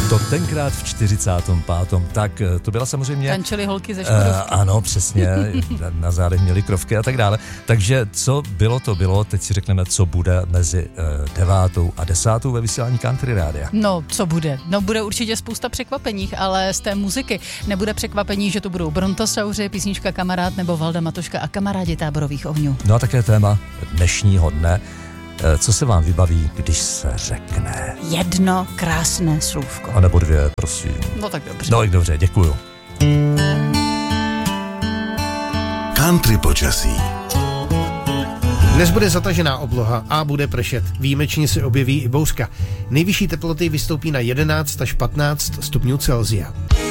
To tenkrát v 45. Tak to byla samozřejmě... Tančily holky ze Škodovky. Ano, přesně, na zádech měli krovky a tak dále. Takže co bylo, to bylo, teď si řekneme, co bude mezi 9. a 10. ve vysílání Country Rádia. No, co bude? No, bude určitě spousta překvapení, ale z té muziky nebude překvapení, že to budou Brontosauři, písnička Kamarád nebo Valda Matoška a Kamarádi Táborových ohňů. No a také téma dnešního dne. Co se vám vybaví, když se řekne? Jedno krásné slůvko. A nebo dvě, prosím. No tak dobře. No tak dobře, děkuju. Country počasí. Dnes bude zatažená obloha a bude pršet. Výjimečně se objeví i bouřka. Nejvyšší teploty vystoupí na 11 až 15 stupňů Celsia.